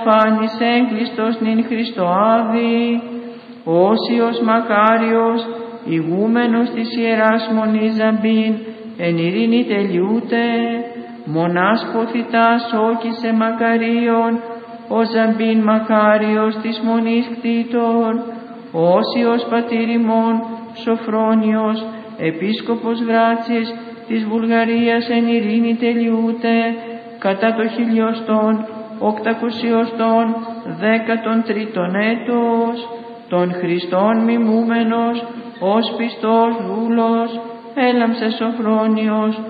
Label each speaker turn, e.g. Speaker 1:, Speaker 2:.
Speaker 1: Φάνης έγκλειστος νυν Χριστοάδη, Όσιος Μακάριος, ηγούμενος της Ιεράς Μονής Ζαμπίν, εν ειρήνη τελειούται, μονάς ποθητάς όκησε Μακαρίων, ο Ζαμπίν Μακάριος της Μονής κτήτων, Όσιος πατήρ ημών Σοφρόνιος, Επίσκοπος Βράτσης της Βουλγαρίας εν ειρήνη τελειούται, κατά το 1813 έτος, των Χριστών μιμούμενος, ως πιστός δούλος, έλαμψε Σοφρόνιος,